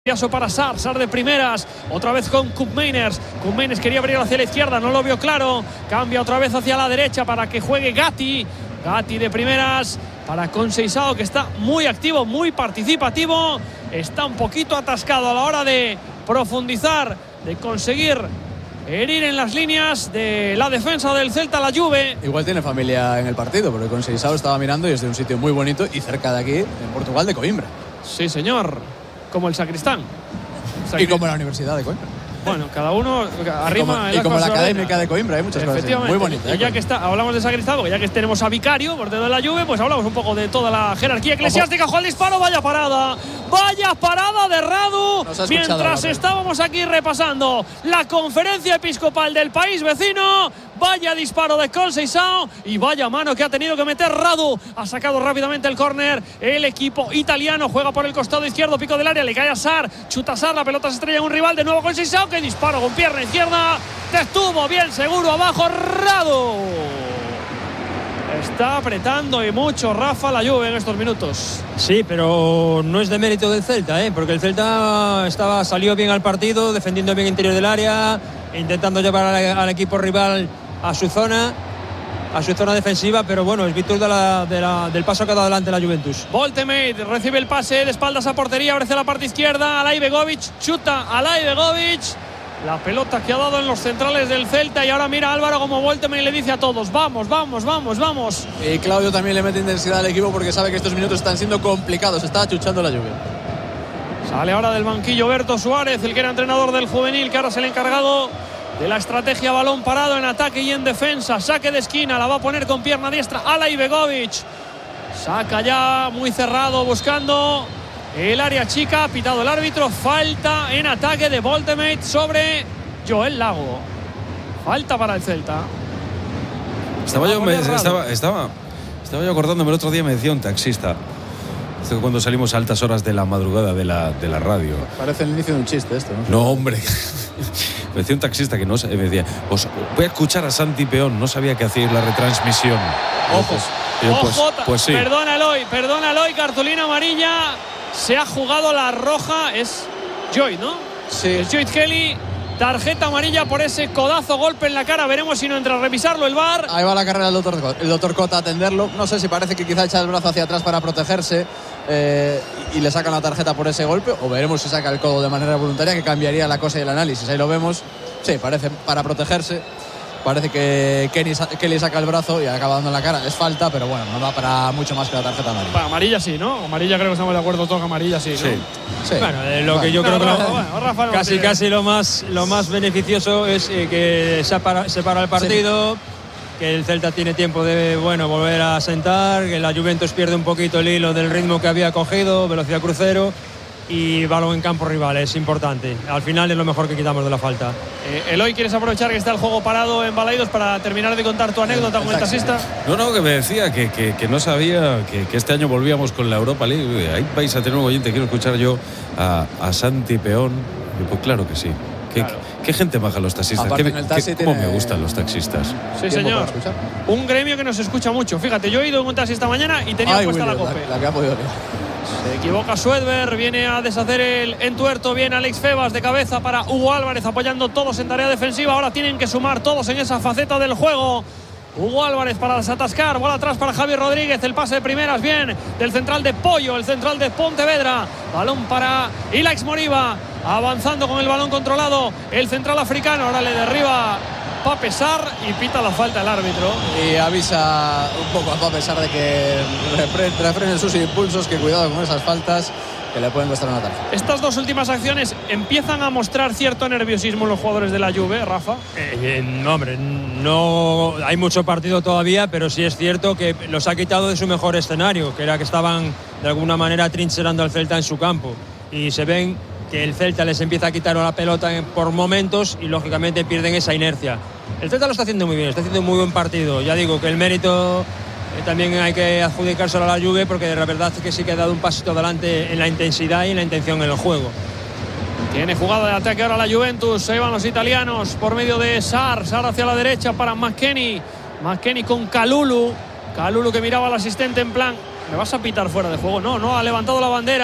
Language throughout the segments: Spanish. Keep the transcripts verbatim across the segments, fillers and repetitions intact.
Para Sar, Sar de primeras, otra vez con Koopmeiners. Koopmeiners quería abrir hacia la izquierda, no lo vio claro. Cambia otra vez hacia la derecha para que juegue Gatti. Gatti de primeras para Conceição, que está muy activo, muy participativo. Está un poquito atascado a la hora de profundizar, de conseguir herir en las líneas de la defensa del Celta, la Juve. Igual tiene familia en el partido, porque Conceição estaba mirando y es de un sitio muy bonito y cerca de aquí, en Portugal, de Coimbra. Sí, señor. Como el sacristán. Sacristán. Y como la Universidad de Coimbra. Bueno, cada uno arrima. Y como, y como la Académica de Coimbra, hay muchas cosas muy bonitas. Y ya que está, hablamos de sacristán, porque ya que tenemos a Vicario, portero de la Juve, pues hablamos un poco de toda la jerarquía eclesiástica. Ojo al disparo, vaya parada. Vaya parada de Radu. Mientras estábamos aquí repasando la conferencia episcopal del país vecino. Vaya disparo de Conceição y vaya mano que ha tenido que meter Radu. Ha sacado rápidamente el córner. El equipo italiano juega por el costado izquierdo, pico del área, le cae a Sar, chuta Sar, la pelota se estrella en un rival, de nuevo Conceição, que disparo con pierna izquierda. Te estuvo bien seguro abajo Radu. Está apretando y mucho Rafa la Juve en estos minutos. Sí, pero no es de mérito del Celta, ¿eh? Porque el Celta estaba, salió bien al partido, defendiendo bien interior del área, intentando llevar al, al equipo rival a su zona, a su zona defensiva, pero bueno, es virtud de la, de la, del paso que ha dado adelante la Juventus. Voltemade recibe el pase de espaldas a portería, abre hacia la parte izquierda, Alay Begovic, chuta Alay Begovic, la pelota que ha dado en los centrales del Celta, y ahora mira Álvaro como Voltemade le dice a todos, vamos, vamos, vamos, vamos. Y Claudio también le mete intensidad al equipo porque sabe que estos minutos están siendo complicados, está achuchando la Juve. Sale ahora del banquillo Berto Suárez, el que era entrenador del juvenil, que ahora es el encargado de la estrategia balón parado en ataque y en defensa. Saque de esquina, la va a poner con pierna diestra Alay Begovic. Saca ya muy cerrado, buscando el área chica. Ha pitado el árbitro. Falta en ataque de Voltemade sobre Joel Lago. Falta para el Celta. Estaba yo, me, estaba, estaba, estaba yo acordándome el otro día, me decía un taxista. Esto cuando salimos a altas horas de la madrugada de la, de la radio. Parece el inicio de un chiste esto, ¿no? No, hombre. Me decía un taxista que no me decía, os voy a escuchar a Santi Peón, no sabía que hacíais la retransmisión. Ojo, yo, pues, Ojo, pues, pues sí. Perdona Eloy, perdona Eloy, cartulina amarilla. Se ha jugado la roja, es Joy, ¿no? Sí. Es Joy Kelly. Tarjeta amarilla por ese codazo, golpe en la cara. Veremos si no entra a revisarlo el V A R. Ahí va la carrera del doctor, el doctor Cota a atenderlo. No sé si parece que quizá echa el brazo hacia atrás para protegerse eh, y le sacan la tarjeta por ese golpe. O veremos si saca el codo de manera voluntaria, que cambiaría la cosa y el análisis. Ahí lo vemos. Sí, parece para protegerse. Parece que Kenny, Kelly saca el brazo y acaba dando en la cara. Es falta, pero bueno, no da para mucho más que la tarjeta amarilla. Bueno, amarilla sí, ¿no? Amarilla creo que estamos de acuerdo todos, amarilla sí, ¿no? Sí. Sí. Bueno, eh, lo bueno, que yo no, creo que Rafa, lo, bueno, Rafa no casi tiene... casi lo más lo más beneficioso es eh, que se para, se para el partido, sí. Que el Celta tiene tiempo de bueno volver a sentar, que la Juventus pierde un poquito el hilo del ritmo que había cogido, velocidad crucero. Y balón en campo rival, es importante. Al final es lo mejor que quitamos de la falta. Eh, Eloy, ¿quieres aprovechar que está el juego parado en Balaidos para terminar de contar tu anécdota con el taxista? No, no, que me decía que, que, que no sabía que, que este año volvíamos con la Europa League. Ahí vais a tener un oyente, quiero escuchar yo a, a Santi Peón. Y pues claro que sí. ¿Qué, claro. qué, qué gente baja los taxistas? ¿Qué, qué, ¿Cómo tiene... me gustan los taxistas? Sí, señor. Un gremio que nos escucha mucho. Fíjate, yo he ido en un taxi esta mañana y tenía Ay, puesta William, la cope. La, la que ha podido leer. Se equivoca Suedberg, viene a deshacer el entuerto, viene Alex Febas de cabeza para Hugo Álvarez, apoyando todos en tarea defensiva. Ahora tienen que sumar todos en esa faceta del juego. Hugo Álvarez para desatascar, bola atrás para Javier Rodríguez, el pase de primeras bien del central de Pollo, el central de Pontevedra, balón para Ilaix Moriba, avanzando con el balón controlado, el central africano, ahora le derriba Pape Sarr y pita la falta el árbitro. Y avisa un poco a Pape Sarr de que refrenen sus impulsos, que cuidado con esas faltas que le pueden costar una tarjeta. Estas dos últimas acciones empiezan a mostrar cierto nerviosismo en los jugadores de la Juve, Rafa. Eh, no, hombre, no hay mucho partido todavía, pero sí es cierto que los ha quitado de su mejor escenario, que era que estaban de alguna manera trincherando al Celta en su campo. Y se ven que el Celta les empieza a quitar la pelota por momentos y lógicamente pierden esa inercia. El Celta lo está haciendo muy bien, está haciendo un muy buen partido. Ya digo que el mérito eh, también hay que adjudicárselo a la Juve, porque la verdad es que sí que ha dado un pasito adelante en la intensidad y en la intención en el juego. Tiene jugada de ataque ahora la Juventus, se van los italianos por medio de Sarr, Sarr hacia la derecha para McKennie, McKennie con Kalulu, Kalulu que miraba al asistente en plan, ¿me vas a pitar fuera de juego? No, no, ha levantado la bandera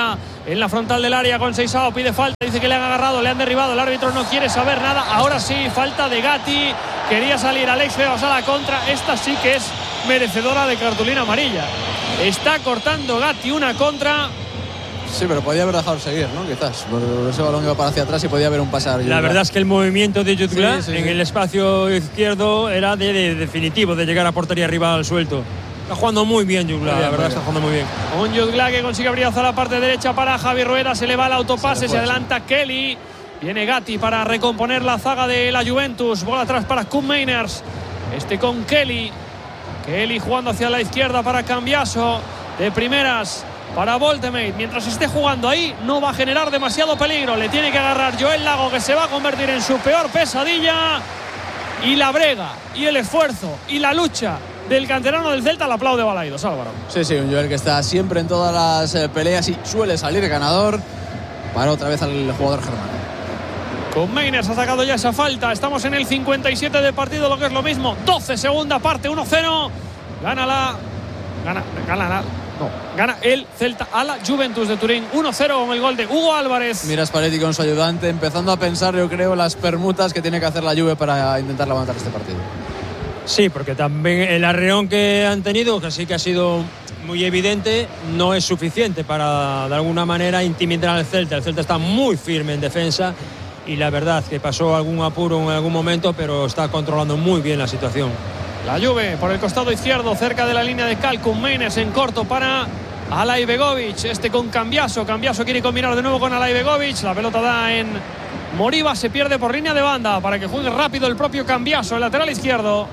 en la frontal del área con Seisao, pide falta, dice que le han agarrado, le han derribado, el árbitro no quiere saber nada. Ahora sí, falta de Gatti, quería salir Alex Febas a la contra, esta sí que es merecedora de cartulina amarilla. Está cortando Gatti una contra. Sí, pero podía haber dejado seguir, ¿no? Quizás. Ese balón iba para hacia atrás y podía haber un pase. La verdad es que el movimiento de Jutgla sí, sí, en sí. el espacio izquierdo era de, de definitivo, de llegar a portería rival al suelto. Está jugando muy bien Jutgla, la verdad está jugando muy bien. Un Jutgla que consigue abrir hacia la parte derecha para Javi Rueda, se le va el autopase, se, se adelanta Kelly. Viene Gatti para recomponer la zaga de la Juventus. Bola atrás para Koen Meiners. Este con Kelly. Kelly jugando hacia la izquierda para Cambiaso. De primeras para Voltemate. Mientras esté jugando ahí, no va a generar demasiado peligro. Le tiene que agarrar Joel Lago, que se va a convertir en su peor pesadilla. Y la brega, y el esfuerzo, y la lucha del canterano del Celta, el aplaude Balaidos, Álvaro. Sí, sí, un Joel que está siempre en todas las eh, peleas y suele salir ganador. Para otra vez al jugador germano. Con Meiners ha sacado ya esa falta. Estamos en el cincuenta y siete de partido, lo que es lo mismo. doce, segunda parte, uno cero. Gana la... Gana, gana la... No, gana el Celta a la Juventus de Turín. uno cero con el gol de Hugo Álvarez. Mira Spalletti con su ayudante, empezando a pensar, yo creo, las permutas que tiene que hacer la Juve para intentar levantar este partido. Sí, porque también el arreón que han tenido, que sí que ha sido muy evidente, no es suficiente para, de alguna manera, intimidar al Celta. El Celta está muy firme en defensa y la verdad que pasó algún apuro en algún momento, pero está controlando muy bien la situación. La Juve por el costado izquierdo, cerca de la línea de cal, con Meiners en corto para Alay Begovic. Este con Cambiaso. Cambiaso quiere combinar de nuevo con Alay Begovic. La pelota da en Moriba, se pierde por línea de banda para que juegue rápido el propio Cambiaso, el lateral izquierdo.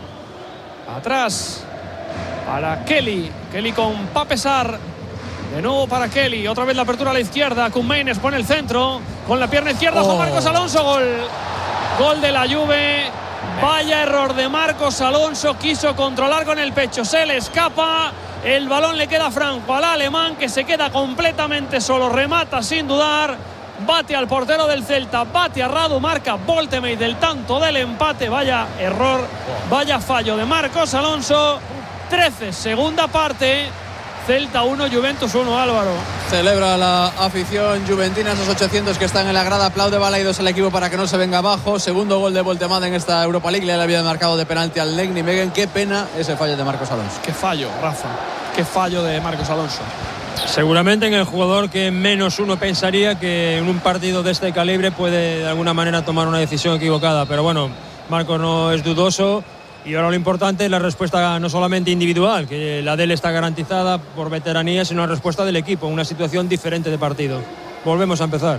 Atrás para Kelly. Kelly con Papesar. De nuevo para Kelly. Otra vez la apertura a la izquierda. Koen Meiners pone el centro. Con la pierna izquierda, oh. Juan Marcos Alonso. Gol. Gol de la Juve. Vaya error de Marcos Alonso. Quiso controlar con el pecho. Se le escapa. El balón le queda franco al alemán, que se queda completamente solo. Remata sin dudar. Bate al portero del Celta. Bate a Radu. Marca Voltemate del tanto del empate. Vaya error. Vaya fallo de Marcos Alonso. trece, segunda parte. Celta uno, Juventus uno, Álvaro. Celebra la afición juventina, esos ochocientos que están en la grada. Aplaude Balaidos al equipo para que no se venga abajo. Segundo gol de Voltemade en esta Europa League. Le había marcado de penalti al Legni Megen. Qué pena ese fallo de Marcos Alonso. Qué fallo, Rafa. Qué fallo de Marcos Alonso. Seguramente en el jugador que menos uno pensaría que en un partido de este calibre puede de alguna manera tomar una decisión equivocada. Pero bueno, Marcos no es dudoso. Y ahora lo importante es la respuesta no solamente individual, que la de él está garantizada por veteranía, sino la respuesta del equipo, una situación diferente de partido. Volvemos a empezar.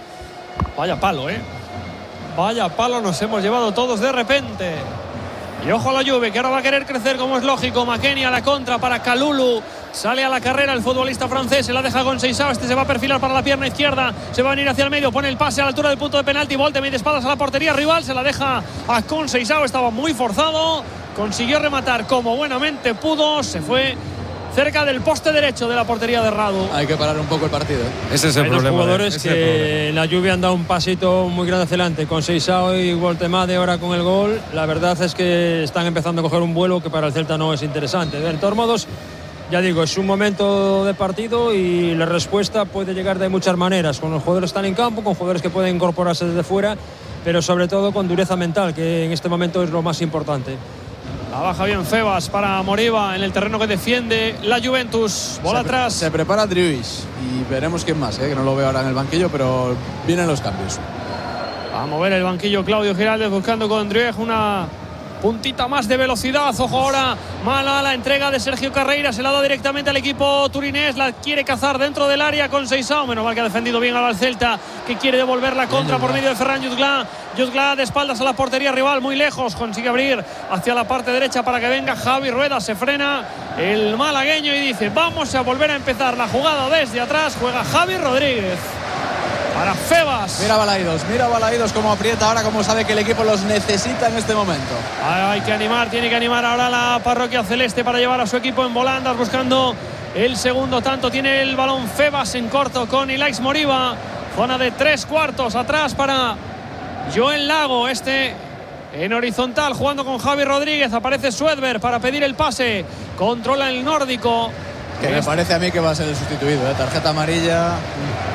Vaya palo, ¿eh? Vaya palo nos hemos llevado todos de repente. Y ojo a la Juve, que ahora va a querer crecer como es lógico. McKennie a la contra para Kalulu. Sale a la carrera el futbolista francés, se la deja con Seisao. Este se va a perfilar para la pierna izquierda. Se va a venir hacia el medio, pone el pase a la altura del punto de penalti. Voltemate de espaldas a la portería rival. Se la deja a con Seisao, estaba muy forzado. Consiguió rematar como buenamente pudo. Se fue cerca del poste derecho de la portería de Radu. Hay que parar un poco el partido, ¿eh? Ese es el Hay problema. Los jugadores es que en la lluvia han dado un pasito muy grande hacia adelante. Con Seisao y Voltemade ahora con el gol. La verdad es que están empezando a coger un vuelo que para el Celta no es interesante. De todos modos, ya digo, es un momento de partido y la respuesta puede llegar de muchas maneras. Con los jugadores que están en campo, con jugadores que pueden incorporarse desde fuera, pero sobre todo con dureza mental, que en este momento es lo más importante. La baja bien Febas para Moriba en el terreno que defiende la Juventus. Bola se atrás. Se prepara Driuis y veremos quién más, ¿eh? Que no lo veo ahora en el banquillo, pero vienen los cambios. Va a mover el banquillo Claudio Giraldez buscando con Driuis una puntita más de velocidad. Ojo ahora, mala la entrega de Sergio Carreira. Se la da directamente al equipo turinés. La quiere cazar dentro del área con Seisao. Menos mal que ha defendido bien ahora el Celta, que quiere devolver la contra por medio de Ferran Jutgla. Jutgla de espaldas a la portería rival, muy lejos. Consigue abrir hacia la parte derecha para que venga Javi Rueda. Se frena el malagueño y dice: vamos a volver a empezar la jugada desde atrás. Juega Javi Rodríguez para Febas. Mira Balaidos, mira Balaidos cómo aprieta ahora, como sabe que el equipo los necesita en este momento. Hay que animar, tiene que animar ahora la parroquia celeste para llevar a su equipo en volandas, buscando el segundo tanto. Tiene el balón Febas en corto con Ilaix Moriba. Zona de tres cuartos atrás para Joel Lago. Este en horizontal jugando con Javi Rodríguez. Aparece Suedberg para pedir el pase. Controla el nórdico. Que me parece a mí que va a ser el sustituido, ¿eh? Tarjeta amarilla.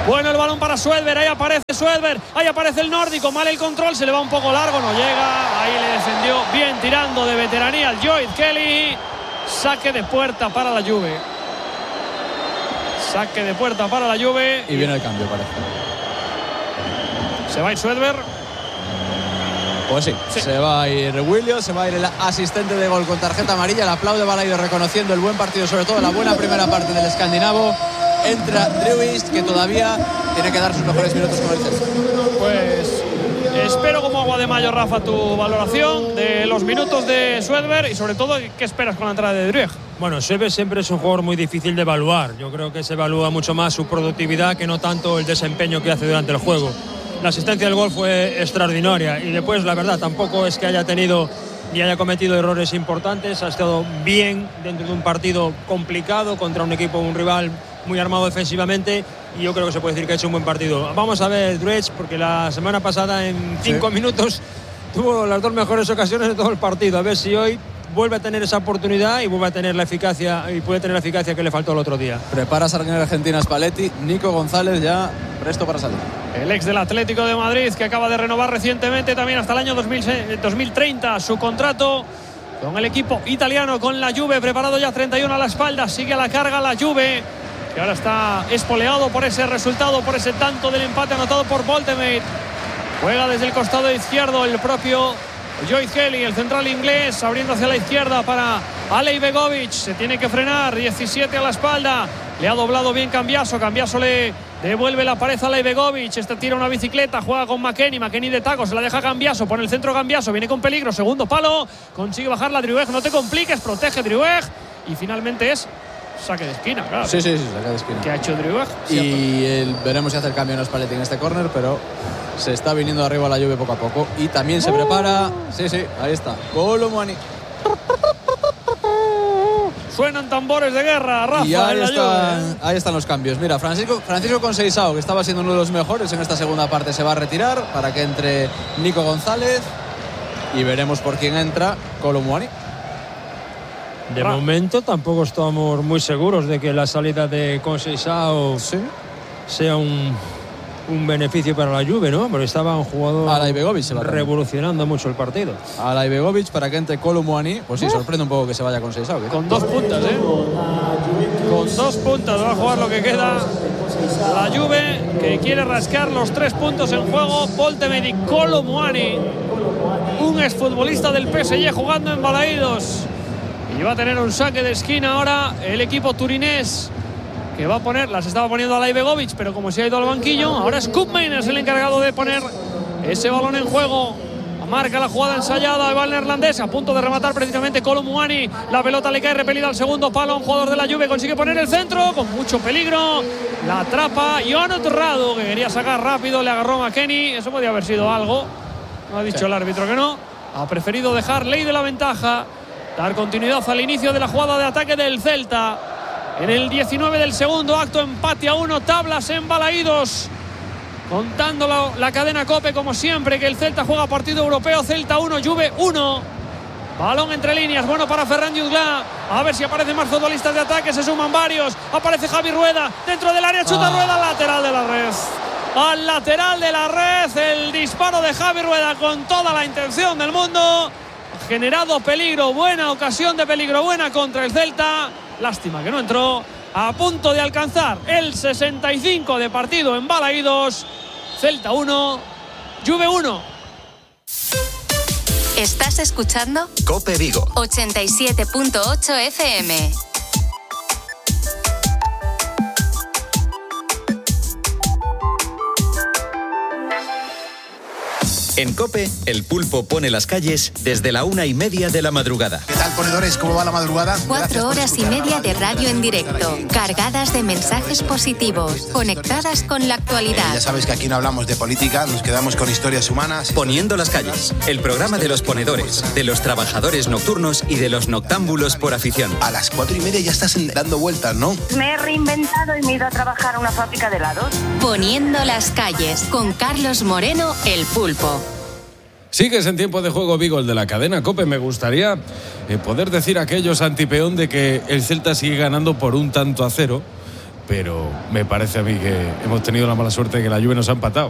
Bueno, el balón para Suedberg, ahí aparece Suedberg, ahí aparece el nórdico, mal el control, se le va un poco largo, no llega, ahí le defendió bien tirando de veteranía el Joyce Kelly. Saque de puerta para la Juve. Saque de puerta para la Juve. Y viene el cambio, parece. Se va a ir Suedberg. Pues sí, sí, se va a ir Williams, se va a ir el asistente de gol con tarjeta amarilla. El aplaude Balaidos reconociendo el buen partido, sobre todo la buena primera parte del escandinavo. Entra Drewist, que todavía tiene que dar sus mejores minutos con el Celta. Pues espero como agua de mayo, Rafa, tu valoración de los minutos de Suedberg y sobre todo qué esperas con la entrada de Driussi. Bueno, Suedberg siempre es un jugador muy difícil de evaluar. Yo creo que se evalúa mucho más su productividad que no tanto el desempeño que hace durante el juego. La asistencia del gol fue extraordinaria y después, la verdad, tampoco es que haya tenido ni haya cometido errores importantes. Ha estado bien dentro de un partido complicado contra un equipo, un rival muy armado defensivamente, y yo creo que se puede decir que ha hecho un buen partido. Vamos a ver Drewis, porque la semana pasada en cinco sí. minutos tuvo las dos mejores ocasiones de todo el partido. A ver si hoy vuelve a tener esa oportunidad y vuelve a tener la eficacia y puede tener la eficacia que le faltó el otro día. Prepara Sargent Argentina Spalletti, Nico González ya presto para salir. El ex del Atlético de Madrid, que acaba de renovar recientemente también hasta el año dos mil treinta su contrato con el equipo italiano, con la Juve, preparado ya, treinta y uno a la espalda, sigue a la carga la Juve, que ahora está espoleado por ese resultado, por ese tanto del empate anotado por Voltemate. Juega desde el costado izquierdo el propio Joyce Kelly, el central inglés, abriendo hacia la izquierda para Alej Begovic. Se tiene que frenar, diecisiete a la espalda. Le ha doblado bien Cambiaso. Cambiaso le devuelve la pared a Alej Begovic. Este tira una bicicleta, juega con McKennie. McKennie de taco, se la deja Cambiaso. Pone el centro Cambiaso, viene con peligro. Segundo palo, consigue bajar la Driussi. No te compliques, protege Driussi. Y finalmente es saque de esquina, claro. Sí, sí, sí, saque de esquina. ¿Qué ha hecho Driussi? Y el, veremos si hace el cambio en Spalletti en este córner, pero se está viniendo arriba la Juve poco a poco. Y también se prepara. Sí, sí, ahí está. Kolo Muani. Suenan tambores de guerra, Rafa. Y ahí, en la están, Juve. ahí están los cambios. Mira, Francisco, Francisco Conceição, que estaba siendo uno de los mejores en esta segunda parte, se va a retirar para que entre Nico González. Y veremos por quién entra Kolo Muani. De Ra. momento tampoco estamos muy seguros de que la salida de Conceição ¿Sí? sea un, un beneficio para la Juve, ¿no? Porque estaba un jugador Alej Begovic se va revolucionando mucho el partido. Alej Begovic para que entre Kolo Muani. Pues sí, sorprende un poco que se vaya Conceição. Con dos puntas, ¿eh? Con dos puntas va a jugar lo que queda la Juve, que quiere rascar los tres puntos en juego. Voltemate y Kolo Muani, un exfutbolista del P S G jugando en Balaidos. Y va a tener un saque de esquina ahora el equipo turinés, que va a poner, las estaba poniendo Alej Begovic, pero como se ha ido al banquillo, ahora es Koopmeiners el encargado de poner ese balón en juego. Marca la jugada ensayada, va el neerlandés, a punto de rematar precisamente Kolo Muani. La pelota le cae repelida al segundo palo a un jugador de la Juve, consigue poner el centro con mucho peligro. La atrapa Jonut Radu, que quería sacar rápido, le agarró McKennie. Eso podía haber sido algo, no ha dicho sí. el árbitro que no. Ha preferido dejar ley de la ventaja, dar continuidad al inicio de la jugada de ataque del Celta. En el diecinueve del segundo acto, empate a uno, tablas en Balaidos. Contando la, la cadena COPE, como siempre, que el Celta juega partido europeo. Celta uno, Juve uno. Balón entre líneas, bueno para Ferran Jutgla. A ver si aparecen más futbolistas de ataque, se suman varios. Aparece Javi Rueda dentro del área, chuta ah. Rueda al lateral de la red. Al lateral de la red, el disparo de Javi Rueda con toda la intención del mundo. Generado peligro, buena ocasión de peligro, buena contra el Celta. Lástima que no entró. A punto de alcanzar el sesenta y cinco de partido en Balaidos. Celta uno, Juve uno. Estás escuchando COPE Vigo ochenta y siete punto ocho F M. En COPE, el pulpo pone las calles desde la una y media de la madrugada. ¿Qué tal, ponedores? ¿Cómo va la madrugada? Cuatro horas y media de radio en directo, cargadas de mensajes positivos, conectadas con la actualidad. Eh, ya sabes que aquí no hablamos de política, nos quedamos con historias humanas. Poniendo las calles, el programa de los ponedores, de los trabajadores nocturnos y de los noctámbulos por afición. A las cuatro y media ya estás dando vueltas, ¿no? Me he reinventado y me he ido a trabajar a una fábrica de helados. Poniendo las calles, con Carlos Moreno, el pulpo. Sigues en tiempo de juego, Vigo, el de la cadena COPE. Me gustaría eh, poder decir a aquellos antipeón de que el Celta sigue ganando por un tanto a cero, pero me parece a mí que hemos tenido la mala suerte de que la Juve nos ha empatado.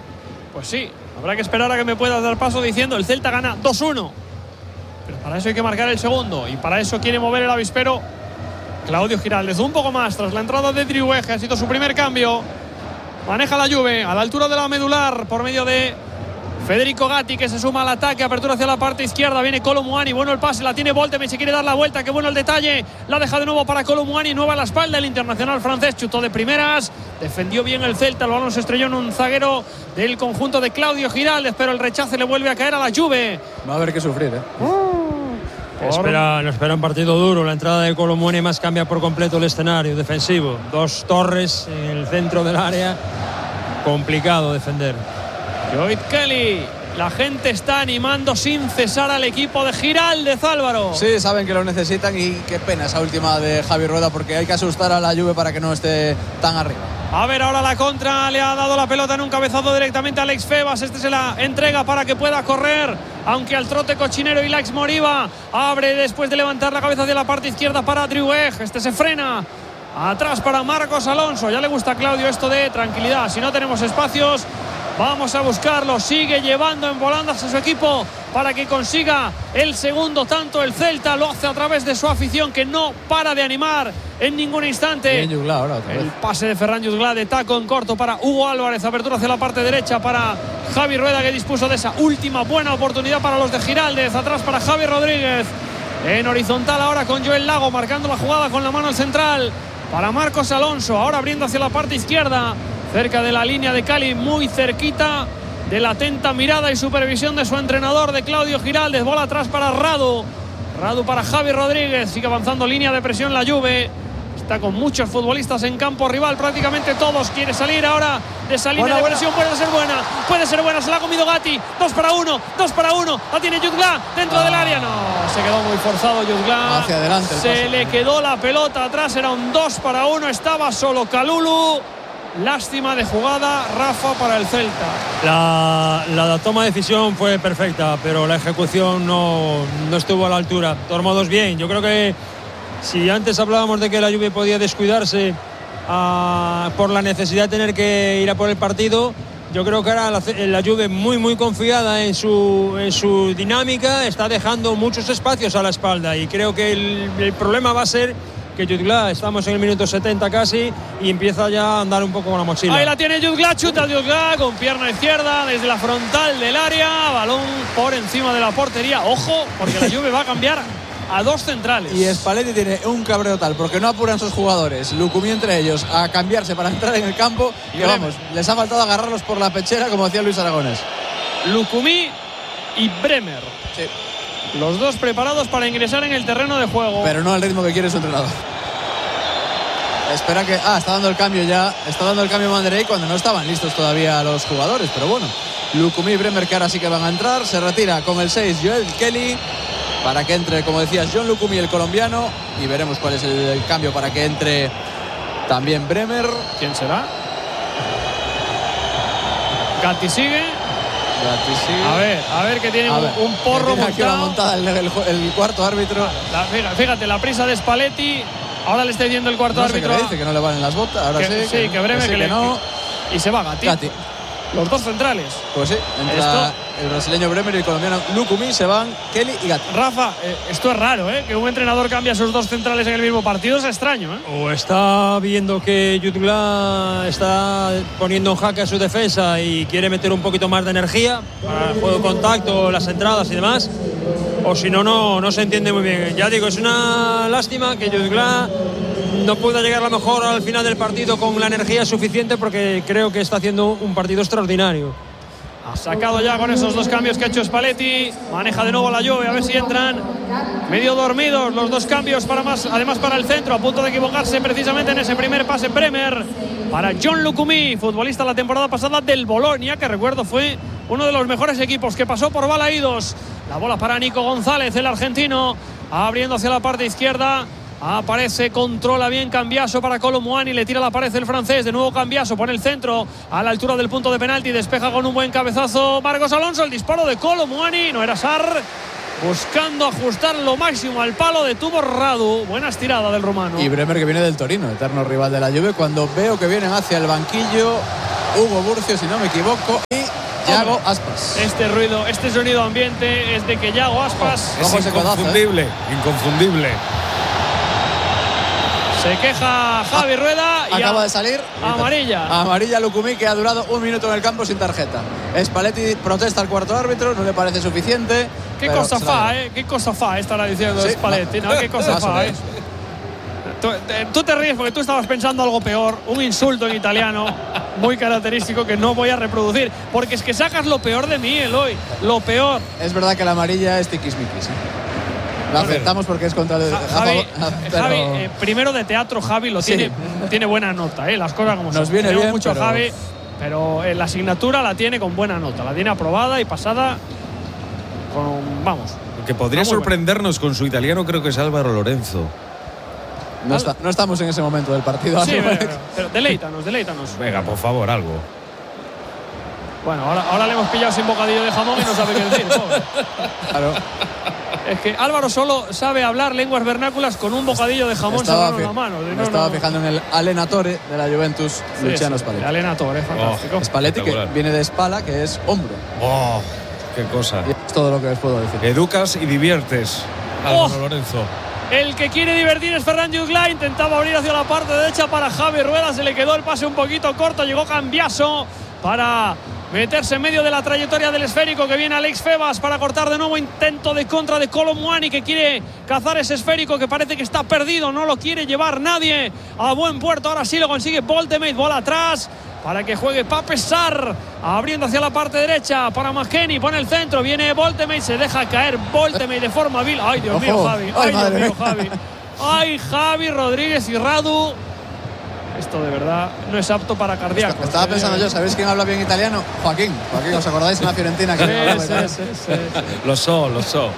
Pues sí, habrá que esperar a que me puedas dar paso diciendo el Celta gana dos uno. Pero para eso hay que marcar el segundo, y para eso quiere mover el avispero Claudio Giraldez. Un poco más tras la entrada de Driouech, ha sido su primer cambio. Maneja la Juve a la altura de la medular por medio de Federico Gatti, que se suma al ataque. Apertura hacia la parte izquierda. Viene Kolo Muani. Bueno el pase. La tiene Volteme. Se quiere dar la vuelta. Qué bueno el detalle. La deja de nuevo para Kolo Muani. Nueva a la espalda. El internacional francés chutó de primeras. Defendió bien el Celta. El balón se estrelló en un zaguero del conjunto de Claudio Giraldez. Pero el rechace le vuelve a caer a la Juve. Va a haber que sufrir, ¿eh? Por... Espera, nos espera un partido duro. La entrada de Kolo Muani más cambia por completo el escenario defensivo. Dos torres en el centro del área. Complicado defender. Joe Kelly, la gente está animando sin cesar al equipo de Giraldez, Álvaro. Sí, saben que lo necesitan y qué pena esa última de Javi Rueda, porque hay que asustar a la Juve para que no esté tan arriba. A ver, ahora la contra, le ha dado la pelota en un cabezazo directamente a Alex Febas. Este se la entrega para que pueda correr, aunque al trote cochinero y Lax Moriba abre después de levantar la cabeza hacia la parte izquierda para Driouech. Este se frena. Atrás para Marcos Alonso. Ya le gusta a Claudio esto de tranquilidad. Si no tenemos espacios, vamos a buscarlo. Sigue llevando en volandas a su equipo para que consiga el segundo tanto. El Celta lo hace a través de su afición, que no para de animar en ningún instante. Bien, Jutgla, ahora otra vez. El pase de Ferran Jutgla de taco en corto para Hugo Álvarez. Apertura hacia la parte derecha para Javi Rueda, que dispuso de esa última buena oportunidad para los de Giraldez. Atrás para Javi Rodríguez. En horizontal ahora con Joel Lago, marcando la jugada con la mano al central para Marcos Alonso. Ahora abriendo hacia la parte izquierda, cerca de la línea de Cali, muy cerquita de la atenta mirada y supervisión de su entrenador, de Claudio Giraldez. Bola atrás para Radu. Radu para Javi Rodríguez. Sigue avanzando línea de presión la Juve. Está con muchos futbolistas en campo rival, prácticamente todos. Quiere salir ahora de esa línea buena, de presión. Buena. Puede ser buena, puede ser buena. Se la ha comido Gatti. Dos para uno, dos para uno. La tiene Jutgla dentro ah. del área. No, se quedó muy forzado Jutgla. Hacia adelante. Se paso. le quedó la pelota atrás. Era un dos para uno. Estaba solo Kalulu. Lástima de jugada, Rafa, para el Celta. La, la toma de decisión fue perfecta, pero la ejecución no, no estuvo a la altura. De todos modos, bien. Yo creo que si antes hablábamos de que la Juve podía descuidarse uh, por la necesidad de tener que ir a por el partido, yo creo que ahora la, la Juve muy muy confiada en su, en su dinámica, está dejando muchos espacios a la espalda, y creo que el, el problema va a ser que Jutgla, estamos en el minuto setenta casi y empieza ya a andar un poco con la mochila. Ahí la tiene Jutgla, chuta Jutgla con pierna izquierda desde la frontal del área, balón por encima de la portería. Ojo, porque la Juve va a cambiar a dos centrales. Y Spalletti tiene un cabreo tal porque no apuran sus jugadores, Lucumí entre ellos, a cambiarse para entrar en el campo, y que vamos, les ha faltado agarrarlos por la pechera, como decía Luis Aragonés. Lucumí y Bremer. Sí. Los dos preparados para ingresar en el terreno de juego. Pero no al ritmo que quiere su entrenador. Espera que... Ah, está dando el cambio ya. Está dando el cambio Manderey cuando no estaban listos todavía los jugadores. Pero bueno, Lucumí y Bremer, que ahora sí que van a entrar. Se retira con el seis Joel Kelly para que entre, como decías, John Lucumí, el colombiano. Y veremos cuál es el, el cambio para que entre también Bremer. ¿Quién será? Gatti sigue. A ver, a ver que tiene un, ver, un porro tiene montado. montada el, el, el cuarto árbitro. La, la, fíjate, la prisa de Spalletti. Ahora le está diciendo el cuarto no árbitro. Sé que dice que no le valen las botas. Ahora que, sí, sí, que, que Bremer que, que, que le, no. Que, y se va Gatti. Gatti. Los dos centrales. Pues sí, entra esto, el brasileño Bremer y el colombiano Lucumí, se van Kelly y Gatti. Rafa, eh, esto es raro, ¿eh? Que un entrenador cambie a sus dos centrales en el mismo partido, es extraño, ¿eh? O está viendo que Jutgla está poniendo en jaque a su defensa y quiere meter un poquito más de energía para el juego de contacto, las entradas y demás. O si no, no, no se entiende muy bien. Ya digo, es una lástima que Jutgla no pueda llegar a lo mejor al final del partido con la energía suficiente, porque creo que está haciendo un partido extraordinario. Ha sacado ya con esos dos cambios que ha hecho Spalletti. Maneja de nuevo la Juve, a ver si entran medio dormidos los dos cambios, para más, además para el centro, a punto de equivocarse precisamente en ese primer pase Bremer para John Lucumí, futbolista la temporada pasada del Bolonia, que recuerdo fue uno de los mejores equipos, que pasó por Balaídos. La bola para Nico González, el argentino, abriendo hacia la parte izquierda. Aparece, controla bien Cambiaso para Kolo Muani, le tira la pared el francés, de nuevo Cambiaso, pone el centro a la altura del punto de penalti, despeja con un buen cabezazo Marcos Alonso, el disparo de Kolo Muani, no era Sarr, buscando ajustar lo máximo al palo, detuvo Radu. Buena estirada del rumano. Y Bremer, que viene del Torino, eterno rival de la Juve. Cuando veo que vienen hacia el banquillo Hugo Burcio, si no me equivoco, y Yago Aspas. Este ruido, este sonido ambiente es de que Yago Aspas es inconfundible, ¿eh? inconfundible. Se queja Javi Rueda y acaba a, de salir amarilla. Amarilla Lucumí, que ha durado un minuto en el campo sin tarjeta. Spalletti protesta al cuarto árbitro, no le parece suficiente. Qué cosa fa, eh, qué cosa fa estará diciendo sí, Spalletti, ¿no? Qué cosa fa, eh. Tú, tú te ríes porque tú estabas pensando algo peor, un insulto en italiano muy característico que no voy a reproducir, porque es que sacas lo peor de mí, Eloy, lo peor. Es verdad que la amarilla es tiquismiquis, ¿eh? La aceptamos porque es contra el. Javi, pero... Javi eh, primero de teatro, Javi lo tiene, sí. tiene buena nota, ¿eh? Las cosas como Nos son. viene bien, mucho pero... Javi, pero eh, la asignatura la tiene con buena nota, la tiene aprobada y pasada con, vamos. Que podría sorprendernos buena. Con su italiano, creo que es Álvaro Lorenzo. No, está, no estamos en ese momento del partido. Sí, pero, pero deleítanos, deleítanos. Venga, por favor, algo. Bueno, ahora, ahora le hemos pillado sin bocadillo de jamón y no sabe qué decir, pobre. Claro. Es que Álvaro solo sabe hablar lenguas vernáculas con un bocadillo de jamón serrano en la mano. Me no, estaba no. fijando en el allenatore de la Juventus, sí, Luciano sí, Spalletti. El allenatore, fantástico. Oh, Spalletti, que viene de espala, que es hombro. ¡Oh! ¡Qué cosa! Y es todo lo que les puedo decir. Educas y diviertes, Álvaro oh. Lorenzo. El que quiere divertir es Ferran Jugla. Intentaba abrir hacia la parte derecha para Javi Rueda. Se le quedó el pase un poquito corto. Llegó Cambiaso para meterse en medio de la trayectoria del esférico, que viene Alex Febas para cortar de nuevo. Intento de contra de Kolo Muani, que quiere cazar ese esférico que parece que está perdido, no lo quiere llevar nadie a buen puerto. Ahora sí lo consigue Voltemate, bola atrás para que juegue Pape Sarr, abriendo hacia la parte derecha para McKennie, pone el centro, viene Voltemate, se deja caer Voltemate de forma vil. Ay, Dios mío, Javi, ay, Dios mío, Javi, ay, Javi Rodríguez y Radu. Esto de verdad no es apto para cardíacos. Estaba ¿eh? pensando yo, ¿sabéis quién habla bien italiano? Joaquín. Joaquín, ¿os acordáis en la Fiorentina? Que sí, no sí, sí, sí, sí. Lo so, lo so.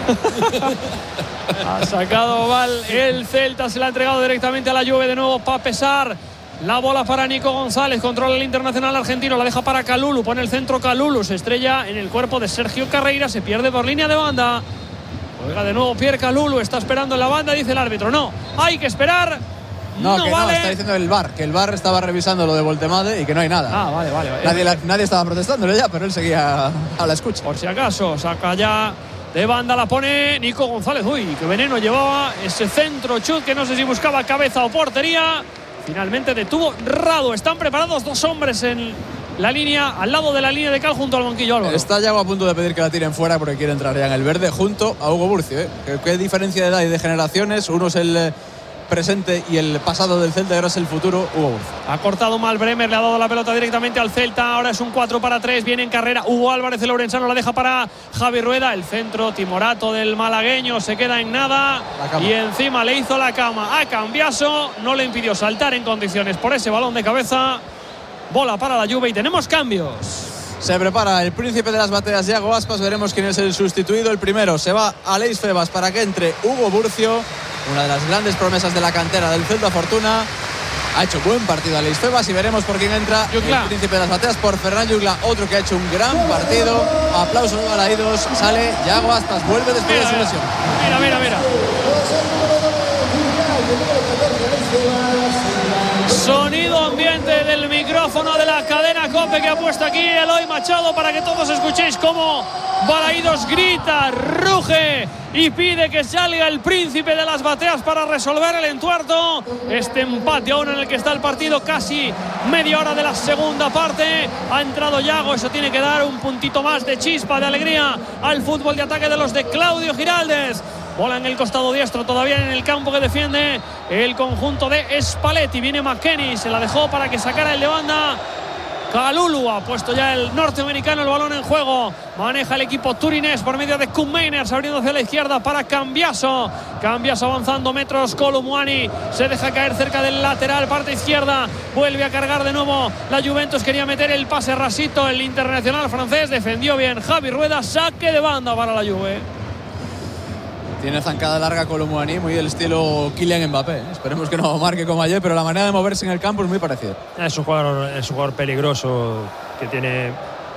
Ha sacado Val el Celta, se la ha entregado directamente a la Juve de nuevo para pesar. La bola para Nico González, controla el internacional argentino, la deja para Kalulu, pone el centro Kalulu, se estrella en el cuerpo de Sergio Carreira, se pierde por línea de banda. Juega de nuevo Pierre Kalulu, está esperando en la banda, dice el árbitro. No, hay que esperar. No, no que vale. no, está diciendo el V A R, que el V A R estaba revisando lo de Voltemade y que no hay nada. Ah, vale, vale. Nadie, la, nadie estaba protestándole ya, pero él seguía a la escucha. Por si acaso, saca ya de banda, la pone Nico González. Uy, qué veneno llevaba ese centro chut, que no sé si buscaba cabeza o portería. Finalmente detuvo Radu. Están preparados dos hombres en la línea, al lado de la línea de cal, junto al banquillo, Álvaro. Está Yago a punto de pedir que la tiren fuera porque quiere entrar ya en el verde junto a Hugo Burcio, ¿eh? ¿Qué, qué diferencia de edad y de generaciones? Uno es el presente y el pasado del Celta, y ahora es el futuro, Hugo Burcio. Ha cortado mal Bremer, le ha dado la pelota directamente al Celta. Ahora es un cuatro para tres, viene en carrera Hugo Álvarez, el Lorenzano, la deja para Javi Rueda. El centro timorato del malagueño se queda en nada y encima le hizo la cama a Cambiaso, no le impidió saltar en condiciones por ese balón de cabeza. Bola para la Juve y tenemos cambios. Se prepara el príncipe de las bateas, Yago Aspas. Veremos quién es el sustituido. El primero se va a Alex Febas para que entre Hugo Burcio, una de las grandes promesas de la cantera del Celta Fortuna. Ha hecho buen partido Alex Febas y veremos por quién entra Jugla. El príncipe de las bateas, por Ferran Jugla, otro que ha hecho un gran partido. Aplausos no balaídos. Sale Yago Aspas, vuelve después Mira, de su lesión. Mira, mira, mira. Sonido ambiente del micrófono de la cadena COPE que ha puesto aquí Eloy Machado para que todos escuchéis cómo Balaídos grita, ruge y pide que salga el príncipe de las bateas para resolver el entuerto. Este empate aún en el que está el partido, casi media hora de la segunda parte. Ha entrado Yago, eso tiene que dar un puntito más de chispa, de alegría al fútbol de ataque de los de Claudio Giraldes. Bola en el costado diestro, todavía en el campo que defiende el conjunto de Spalletti. Viene McKennie, se la dejó para que sacara el de banda. Kalulu ha puesto ya el norteamericano el balón en juego. Maneja el equipo turinés por medio de Koen Meiners, abriendo hacia la izquierda para Cambiaso. Cambiaso avanzando metros. Kolo Muani se deja caer cerca del lateral, parte izquierda. Vuelve a cargar de nuevo la Juventus. Quería meter el pase rasito. El internacional francés defendió bien Javi Rueda. Saque de banda para la Juve. Tiene zancada larga Kolo Muani, muy del estilo Kylian Mbappé. Esperemos que no marque como ayer, pero la manera de moverse en el campo es muy parecida. Es un jugador, es un jugador peligroso, que tiene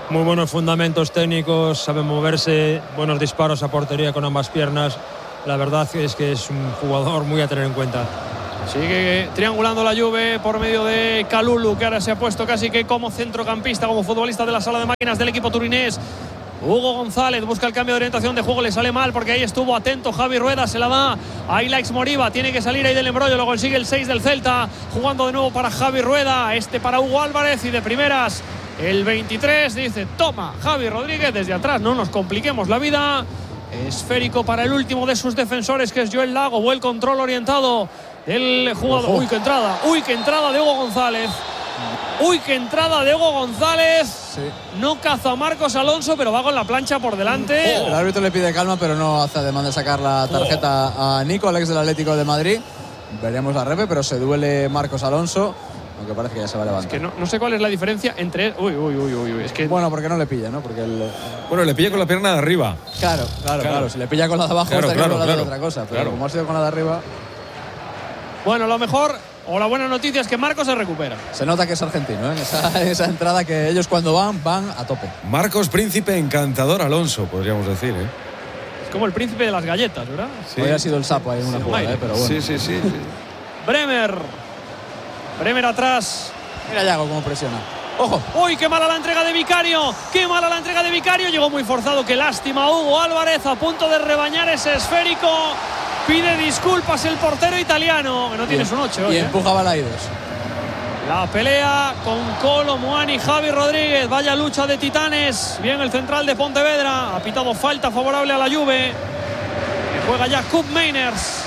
muy buenos fundamentos técnicos, sabe moverse, buenos disparos a portería con ambas piernas. La verdad es que es un jugador muy a tener en cuenta. Sigue triangulando la Juve por medio de Kalulu, que ahora se ha puesto casi que como centrocampista, como futbolista de la sala de máquinas del equipo turinés. Hugo González busca el cambio de orientación de juego, le sale mal porque ahí estuvo atento Javi Rueda, se la da a Ilaix Moriba, tiene que salir ahí del embrollo, lo consigue el seis del Celta, jugando de nuevo para Javi Rueda, este para Hugo Álvarez y de primeras el veintitrés dice toma Javi Rodríguez desde atrás, no nos compliquemos la vida. Esférico para el último de sus defensores, que es Joel Lago, buen control orientado del jugador. Ojo. Uy, qué entrada, uy, qué entrada de Hugo González. Uy, qué entrada de Hugo González. Sí. No caza a Marcos Alonso, pero va con la plancha por delante. Oh. El árbitro le pide calma, pero no hace ademán de sacar la tarjeta oh. a Nico, el ex del Atlético de Madrid. Veremos la repe, pero se duele Marcos Alonso, aunque parece que ya se va a levantar. Es que no, no sé cuál es la diferencia entre... Uy, uy, uy, uy, uy. Es que... Bueno, porque no le pilla, ¿no? Porque el... Bueno, le pilla con la pierna de arriba. Claro, claro, claro. claro. Si le pilla con la de abajo, claro, estaría claro, hablando claro, de otra cosa. Pero claro. como ha sido con la de arriba... Bueno, lo mejor... O la buena noticia es que Marcos se recupera. Se nota que es argentino, ¿eh? Esa, esa entrada que ellos cuando van, van a tope. Marcos Príncipe Encantador Alonso, podríamos decir, ¿eh? Es como el príncipe de las galletas, ¿verdad? Sí. Hoy ha sido el sapo ahí en una sí, jugada, ¿eh? Pero bueno. Sí, sí, sí. sí. Bremer. Bremer atrás. Mira Yago cómo presiona. ¡Ojo! ¡Uy, qué mala la entrega de Vicario! ¡Qué mala la entrega de Vicario! Llegó muy forzado, qué lástima. Hugo Álvarez a punto de rebañar ese esférico. Pide disculpas el portero italiano, que no tiene su noche hoy. Y empuja ¿eh? Balaidos. La pelea con Colo Muani y Javi Rodríguez. Vaya lucha de titanes. Bien el central de Pontevedra. Ha pitado falta favorable a la Juve. Que juega ya Cup Mainers.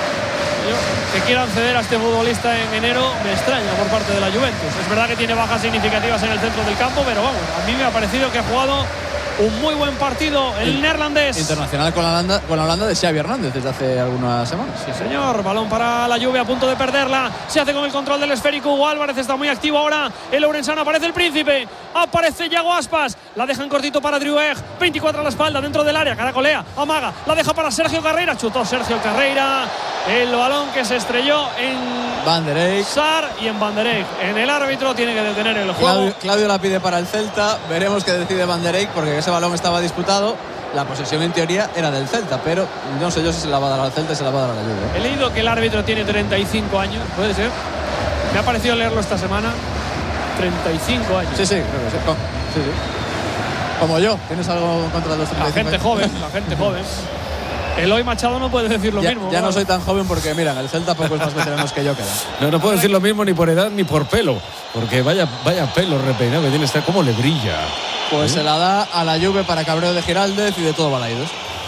Que quieran ceder a este futbolista en enero me extraña por parte de la Juventus. Es verdad que tiene bajas significativas en el centro del campo, pero vamos, a mí me ha parecido que ha jugado un muy buen partido el In, neerlandés. Internacional con la Holanda, con la Holanda de Xavi Hernández desde hace algunas semanas. Sí, señor. Balón para la Juve a punto de perderla. Se hace con el control del esférico. Hugo Álvarez está muy activo ahora. El Ourensano, aparece el príncipe. Aparece Yago Aspas. La dejan cortito para Driouech. veinticuatro a la espalda dentro del área. Caracolea. Amaga. La deja para Sergio Carreira. Chutó Sergio Carreira. El balón que se estrelló en Van der Eyck. Sar y en Van der Eyck. En el árbitro tiene que detener el juego. Claudio, Claudio la pide para el Celta. Veremos qué decide Van der Eyck, porque ese balón estaba disputado. La posesión en teoría era del Celta, pero no sé yo si se la va a dar al Celta y se la va a dar a la Juve. He leído que el árbitro tiene treinta y cinco años. ¿Puede ser? Me ha parecido leerlo esta semana. treinta y cinco años. Sí, sí, creo que sí. sí, sí. Como yo. ¿Tienes algo contra los treinta y cinco? La gente años? joven, la gente joven. Eloy Machado no puede decir lo ya, mismo. Ya no soy tan joven porque, mira, en el Celta pocos más veteranos que yo quedan. No, no puedo decir lo mismo ni por edad ni por pelo, porque vaya, vaya pelo repeinado que tiene, está como le brilla. Pues ¿Eh? se la da a la Juve para cabreo de Giraldez y de todo Balaidos.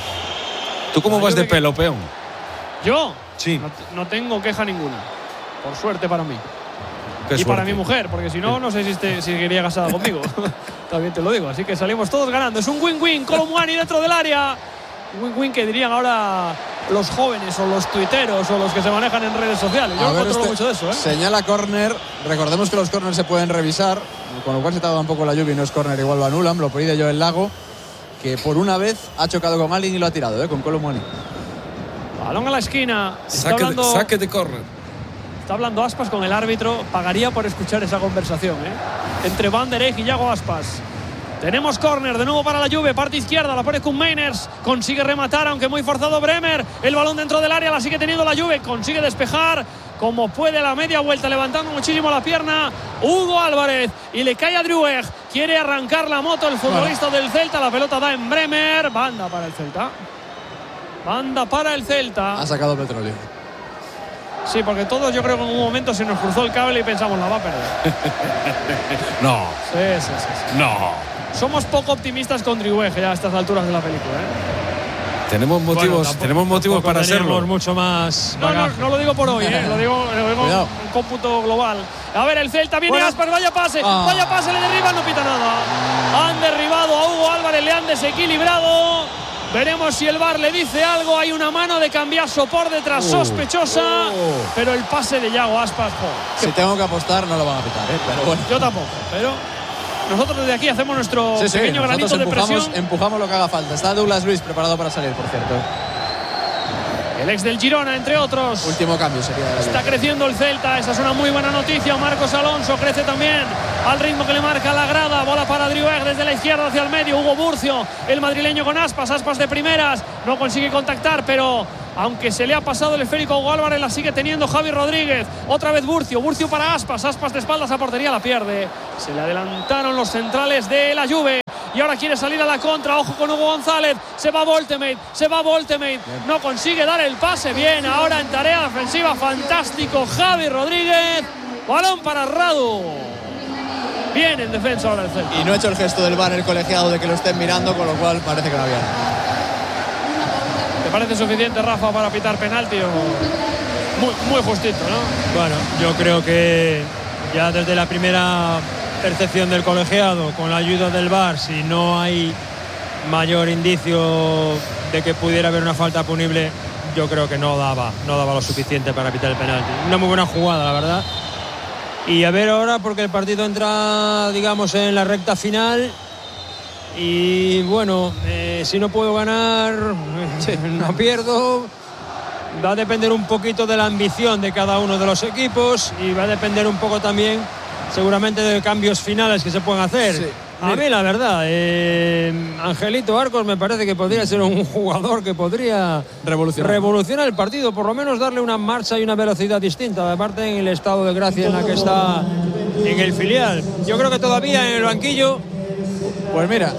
¿Tú cómo la vas Juve de pelo, peón? ¿Yo? Sí. No, no tengo queja ninguna. Por suerte para mí. Qué y suerte. para mi mujer, porque si no, no sé si te, si seguiría casada conmigo. También te lo digo. Así que salimos todos ganando. Es un win-win. Colo Muani dentro del área. Win-win que dirían ahora los jóvenes o los tuiteros o los que se manejan en redes sociales. Yo A no ver, controlo este mucho de eso, ¿eh? Señala córner. Recordemos que los córners se pueden revisar, con lo cual se tarda un poco la lluvia y no es córner, igual lo anulan. Lo pide yo el Lago, que por una vez ha chocado con alguien y lo ha tirado, ¿eh? Con Colo Muani. Balón a la esquina. Está Saque, hablando, de, saque de córner. Está hablando Aspas con el árbitro. Pagaría por escuchar esa conversación, ¿eh? Entre Van der Eyck y Yago Aspas. Tenemos córner de nuevo para la Juve, parte izquierda, la pone Kuhn Mainers, consigue rematar, aunque muy forzado Bremer, el balón dentro del área, la sigue teniendo la Juve, consigue despejar como puede a la media vuelta, levantando muchísimo la pierna Hugo Álvarez, y le cae a Driouech, quiere arrancar la moto el futbolista bueno. del Celta, la pelota da en Bremer, banda para el Celta, banda para el Celta. Ha sacado petróleo. Sí, porque todos yo creo que en un momento se nos cruzó el cable y pensamos, la va a perder. No. Sí, sí, sí, sí. No. Somos poco optimistas con Driouech ya a estas alturas de la película, ¿eh? Tenemos motivos, bueno, tampoco, tenemos motivos para hacerlo. Mucho más. No, no, no lo digo por hoy, ¿eh? lo digo, lo digo en cómputo global. A ver, el Celta viene bueno. Aspas, vaya pase, ah. vaya pase, le derriban, no pita nada. Han derribado a Hugo Álvarez, le han desequilibrado. Veremos si el V A R le dice algo. Hay una mano de Cambiaso por detrás, uh. sospechosa, uh. pero el pase de Yago Aspas. Oh, si tengo que apostar, no lo van a pitar, ¿eh? Pero bueno. Yo tampoco, pero nosotros desde aquí hacemos nuestro sí, sí, pequeño granito de presión. Empujamos lo que haga falta. Está Douglas Luiz preparado para salir, por cierto. El ex del Girona, entre otros. Último cambio sería. Está creciendo el Celta, esa es una muy buena noticia. Marcos Alonso crece también al ritmo que le marca la grada. Bola para Driouech desde la izquierda hacia el medio. Hugo Burcio, el madrileño con Aspas. Aspas de primeras, no consigue contactar, pero aunque se le ha pasado el esférico a Hugo Álvarez, la sigue teniendo Javi Rodríguez. Otra vez Burcio, Burcio para Aspas. Aspas de espaldas a portería, la pierde. Se le adelantaron los centrales de la Juve. Y ahora quiere salir a la contra. Ojo con Hugo González. Se va Voltemate. Se va Voltemate. No consigue dar el pase. Bien, ahora en tarea defensiva. Fantástico Javi Rodríguez. Balón para Radu. Bien en defensa ahora el Celta. Y no ha hecho el gesto del V A R el colegiado de que lo estén mirando, con lo cual parece que no había. ¿Te parece suficiente, Rafa, para pitar penalti? O... Muy, muy justito, ¿no? Bueno, yo creo que ya desde la primera percepción del colegiado, con la ayuda del V A R, si no hay mayor indicio de que pudiera haber una falta punible, yo creo que no daba, no daba lo suficiente para pitar el penalti. Una muy buena jugada, la verdad. Y a ver ahora, porque el partido entra, digamos, en la recta final. Y bueno, eh, si no puedo ganar, no pierdo. Va a depender un poquito de la ambición de cada uno de los equipos y va a depender un poco también, seguramente, de cambios finales que se pueden hacer. Sí. A mí, la verdad, eh, Angelito Arcos me parece que podría ser un jugador que podría revolucionar. revolucionar el partido, por lo menos darle una marcha y una velocidad distinta, aparte en el estado de gracia en la que está en el filial. Yo creo que todavía en el banquillo, pues mira,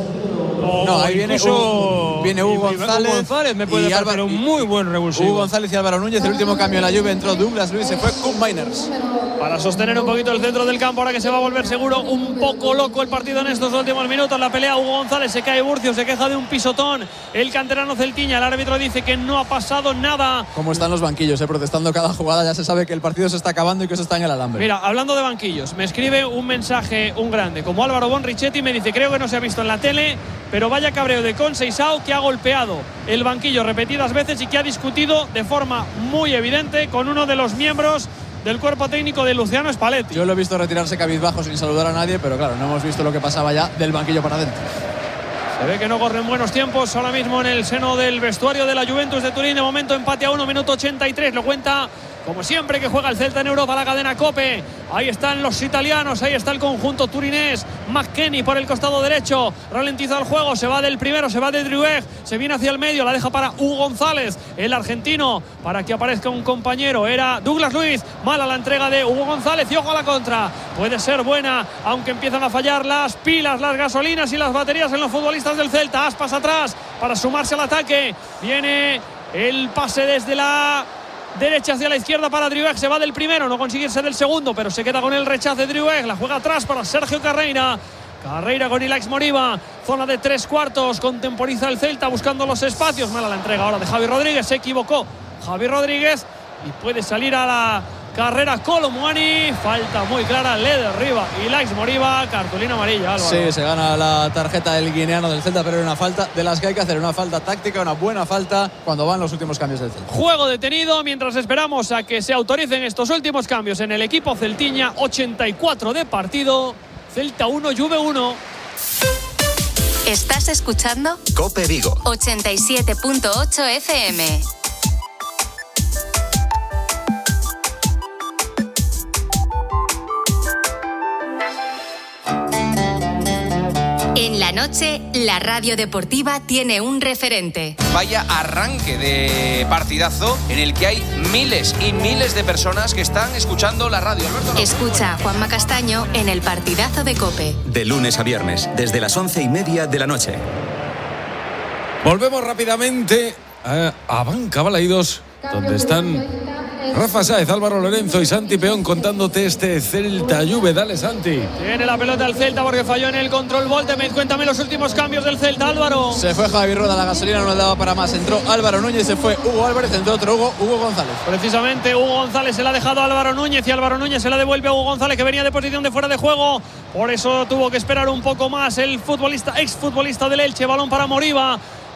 o no, ahí viene Hugo, viene Hugo González, Hugo González me puede parecer un muy buen revulsivo. Hugo González y Álvaro Núñez. El último cambio en la Juve entró Douglas Luiz, se fue Koop Meiners para sostener un poquito el centro del campo. Ahora que se va a volver seguro un poco loco el partido en estos últimos minutos. La pelea Hugo González, se cae Burcio, se queja de un pisotón el canterano celtiña. El árbitro dice que no ha pasado nada. Como están los banquillos, eh, protestando cada jugada. Ya se sabe que el partido se está acabando y que eso está en el alambre. Mira, hablando de banquillos, me escribe un mensaje un grande como Álvaro Bonrichetti, me dice: creo que no se ha visto en la tele, pero vaya cabreo de Conceição, que ha golpeado el banquillo repetidas veces y que ha discutido de forma muy evidente con uno de los miembros del cuerpo técnico de Luciano Spalletti. Yo lo he visto retirarse cabizbajo sin saludar a nadie, pero claro, no hemos visto lo que pasaba ya del banquillo para adentro. Se ve que no corren buenos tiempos ahora mismo en el seno del vestuario de la Juventus de Turín. De momento empate a uno, minuto ochenta y tres. Lo cuenta, como siempre, que juega el Celta en Europa, la cadena COPE. Ahí están los italianos, ahí está el conjunto turinés. McKennie por el costado derecho, ralentiza el juego, se va del primero, se va de Driouech, se viene hacia el medio, la deja para Hugo González, el argentino, para que aparezca un compañero. Era Douglas Luiz. Mala la entrega de Hugo González y ojo a la contra. Puede ser buena, aunque empiezan a fallar las pilas, las gasolinas y las baterías en los futbolistas del Celta. Aspas atrás para sumarse al ataque. Viene el pase desde la derecha hacia la izquierda para Driouech, se va del primero, no conseguirse del segundo, pero se queda con el rechazo de Driouech. La juega atrás para Sergio Carreira. Carreira con Ilaix Moriba, zona de tres cuartos, contemporiza el Celta buscando los espacios. Mala la entrega ahora de Javi Rodríguez, se equivocó Javi Rodríguez y puede salir a la carrera Kolo Muani. Falta muy clara, le derriba Ilaix Moriba, cartulina amarilla, Álvaro. Sí, se gana la tarjeta del guineano del Celta, pero era una falta de las que hay que hacer, una falta táctica, una buena falta cuando van los últimos cambios del Celta. Juego detenido mientras esperamos a que se autoricen estos últimos cambios en el equipo celtiña. Ochenta y cuatro de partido, Celta uno, Juve uno. ¿Estás escuchando? COPE Vigo ochenta y siete punto ocho F M. En la noche, la radio deportiva tiene un referente. Vaya arranque de partidazo en el que hay miles y miles de personas que están escuchando la radio. Alberto, escucha a Juanma Castaño en el partidazo de COPE. De lunes a viernes, desde las once y media de la noche. Volvemos rápidamente a, a Banca Balaidos, donde están Rafa Sáez, Álvaro Lorenzo y Santi Peón contándote este Celta Juve. Dale, Santi. Tiene la pelota el Celta porque falló en el control Voltemate. Cuéntame los últimos cambios del Celta, Álvaro. Se fue Javi Rueda, la gasolina no le daba para más. Entró Álvaro Núñez, se fue Hugo Álvarez, entró otro Hugo, Hugo González. Precisamente Hugo González se la ha dejado a Álvaro Núñez y Álvaro Núñez se la devuelve a Hugo González, que venía de posición de fuera de juego. Por eso tuvo que esperar un poco más el futbolista, exfutbolista del Elche. Balón para Moriba.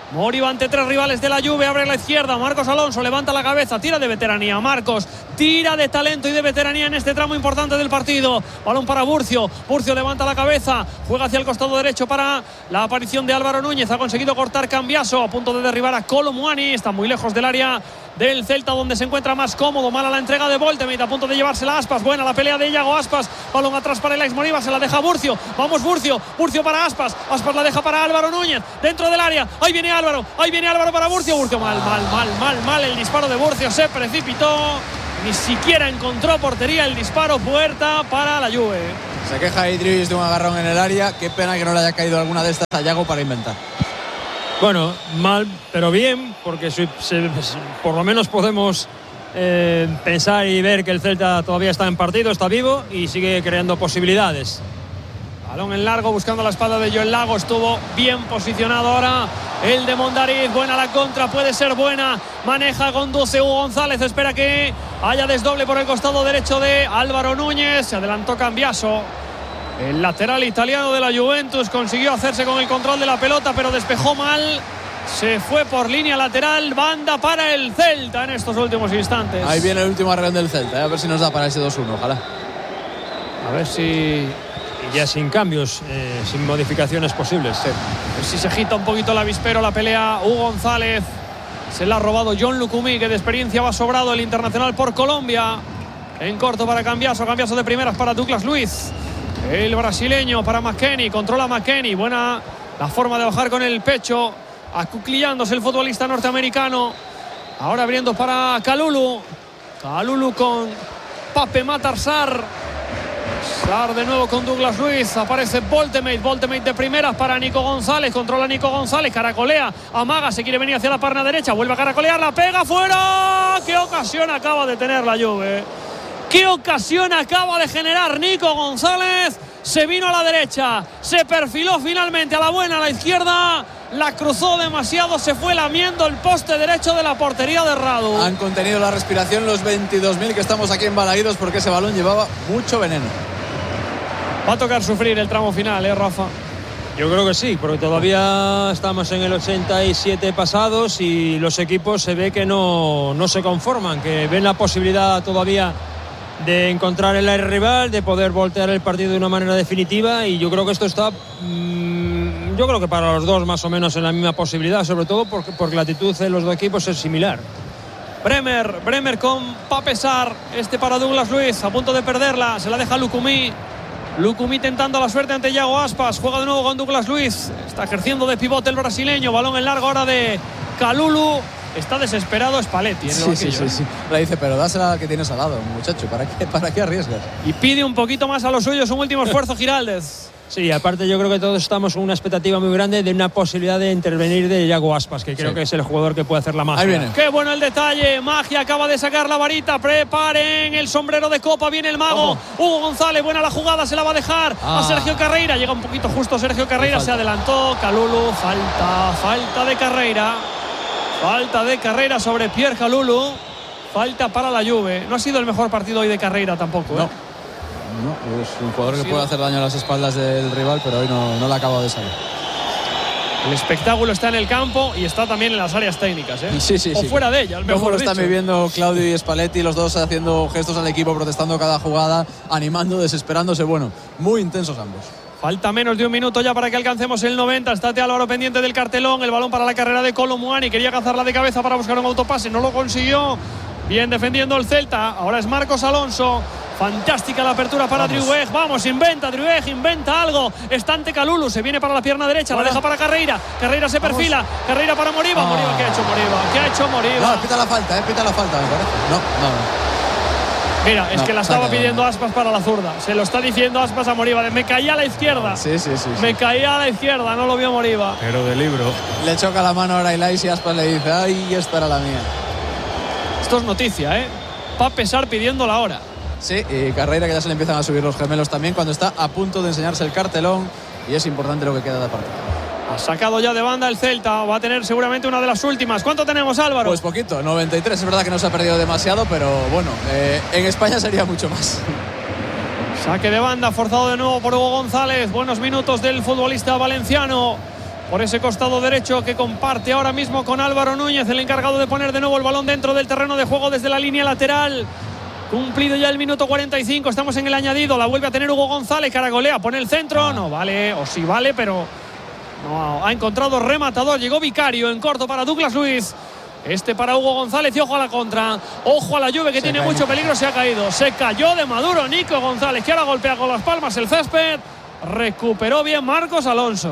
Moriba ante tres rivales de la Juve, abre a la izquierda, Marcos Alonso levanta la cabeza, tira de veteranía, Marcos tira de talento y de veteranía en este tramo importante del partido. Balón para Burcio, Burcio levanta la cabeza, juega hacia el costado derecho para la aparición de Álvaro Núñez, ha conseguido cortar Cambiaso, a punto de derribar a Kolo Muani, está muy lejos del área del Celta donde se encuentra más cómodo. Mala la entrega de Voltemate, a punto de llevársela a Aspas, buena la pelea de Iago Aspas, balón atrás para el ex Moriba, se la deja Burcio, vamos Burcio, Burcio para Aspas, Aspas la deja para Álvaro Núñez, dentro del área, ahí viene Álvaro, ahí viene Álvaro para Burcio, Burcio mal, mal, mal, mal, mal, el disparo de Burcio se precipitó, ni siquiera encontró portería, el disparo, puerta para la Juve. Se queja Idris de un agarrón en el área, qué pena que no le haya caído alguna de estas a Iago para inventar. Bueno, mal, pero bien, porque se, se, por lo menos podemos eh, pensar y ver que el Celta todavía está en partido, está vivo y sigue creando posibilidades. Balón en largo buscando la espalda de Joel Lago, estuvo bien posicionado ahora el de Mondariz, buena la contra, puede ser buena, maneja, conduce Hugo González, espera que haya desdoble por el costado derecho de Álvaro Núñez, se adelantó Cambiaso. El lateral italiano de la Juventus consiguió hacerse con el control de la pelota, pero despejó mal. Se fue por línea lateral, banda para el Celta en estos últimos instantes. Ahí viene el último arreón del Celta, ¿eh? A ver si nos da para ese dos uno, ojalá. A ver si... Y ya sin cambios, eh, sin modificaciones posibles. Sí. A ver si se agita un poquito el avispero, la pelea Hugo González. Se la ha robado John Lucumí, que de experiencia va sobrado, el internacional por Colombia. En corto para Cambiaso, Cambiaso de primeras para Douglas Luiz. El brasileño para McKennie, controla McKennie, buena la forma de bajar con el pecho, acuclillándose el futbolista norteamericano. Ahora abriendo para Kalulu, Kalulu con Pape Matar Sarr, Sarr de nuevo con Douglas Luiz, aparece Voltemate, Voltemate de primeras para Nico González, controla Nico González, caracolea, amaga, se quiere venir hacia la pierna derecha, vuelve a caracolear, la pega fuera. ¡Qué ocasión acaba de tener la Juve! ¡Qué ocasión acaba de generar Nico González! Se vino a la derecha, se perfiló finalmente a la buena, a la izquierda, la cruzó demasiado, se fue lamiendo el poste derecho de la portería de Radu. Han contenido la respiración los veintidós mil que estamos aquí en Balaídos porque ese balón llevaba mucho veneno. Va a tocar sufrir el tramo final, ¿eh, Rafa? Yo creo que sí, porque todavía estamos en el ochenta y siete pasados y los equipos se ve que no, no se conforman, que ven la posibilidad todavía de encontrar el aire rival, de poder voltear el partido de una manera definitiva, y yo creo que esto está mmm, yo creo que para los dos más o menos en la misma posibilidad, sobre todo porque, porque la actitud de los dos equipos es similar. Bremer, Bremer con Pape Sarr, este para Douglas Luiz, a punto de perderla, se la deja Lucumí. Lucumí tentando la suerte ante Iago Aspas, juega de nuevo con Douglas Luiz, está ejerciendo de pivote el brasileño, balón en largo ahora de Kalulu. Está desesperado Spalletti. Sí, sí, sí, sí. Le dice, pero dásela al que tienes al lado, muchacho. ¿Para qué, para qué arriesgas? Y pide un poquito más a los suyos, un último esfuerzo, Giraldez. Sí, aparte yo creo que todos estamos con una expectativa muy grande de una posibilidad de intervenir de Iago Aspas, que creo sí. que es el jugador que puede hacer la magia. Ahí viene. Qué bueno el detalle. Magia acaba de sacar la varita. Preparen el sombrero de copa. Viene el mago. Ojo. Hugo González, buena la jugada. Se la va a dejar ah. a Sergio Carreira. Llega un poquito justo Sergio Carreira. Se adelantó. Kalulu. Falta. Falta de Carreira. Falta de Carreira sobre Pierre Kalulu. Falta para la Juve. No ha sido el mejor partido hoy de Carreira tampoco. ¿eh? No. No, es un jugador que sí, puede hacer daño a las espaldas del rival, pero hoy no, no le ha acabado de salir. El espectáculo está en el campo y está también en las áreas técnicas, ¿eh? Sí, sí, o sí. fuera de ella, mejor Cómo lo dicho. están viviendo Claudio y Spalletti, los dos haciendo gestos al equipo, protestando cada jugada, animando, desesperándose. Bueno, muy intensos ambos. Falta menos de un minuto ya para que alcancemos el noventa. Está Álvaro pendiente del cartelón. El balón para la carrera de Kolo Muani. Quería cazarla de cabeza para buscar un autopase. No lo consiguió. Bien defendiendo el Celta. Ahora es Marcos Alonso. Fantástica la apertura para Driouech. Vamos, inventa Driouech, inventa algo. Está ante Kalulu, se viene para la pierna derecha, bueno. La deja para Carreira. Carreira se perfila. Vamos. Carreira para Moriba. Oh. Moriba, ¿qué ha hecho Moriba? ¿Qué ha hecho Moriba? No, pita la falta, eh, pita la falta, me parece. No, no, no. Mira, es no, que la estaba saca, pidiendo no. Aspas para la zurda. Se lo está diciendo Aspas a Moriba. Me caía a la izquierda. Sí, sí, sí. Me sí. caía a la izquierda, no lo vio Moriba. Pero de libro. Le choca la mano ahora a Ilais y Aspas le dice, ay, esta era la mía. Esto es noticia, ¿eh? Pape Sarr pidiendo la hora. Sí, y Carreira, que ya se le empiezan a subir los gemelos también cuando está a punto de enseñarse el cartelón, y es importante lo que queda de partido. Ha sacado ya de banda el Celta, va a tener seguramente una de las últimas. ¿Cuánto tenemos, Álvaro? Pues poquito, noventa y tres. Es verdad que no se ha perdido demasiado, pero bueno, eh, en España sería mucho más. Saque de banda forzado de nuevo por Hugo González. Buenos minutos del futbolista valenciano. por ese costado derecho que comparte ahora mismo con Álvaro Núñez, el encargado de poner de nuevo el balón dentro del terreno de juego desde la línea lateral. Cumplido ya el minuto cuarenta y cinco, estamos en el añadido, la vuelve a tener Hugo González, caragolea, pone el centro, no vale, o sí vale, pero no ha encontrado rematador. Llegó Vicario en corto para Douglas Luiz. Este para Hugo González y ojo a la contra. Ojo a la Juve que se tiene cae. mucho peligro. Se ha caído. Se cayó de Maduro Nico González, que ahora golpea con las palmas el césped. Recuperó bien Marcos Alonso.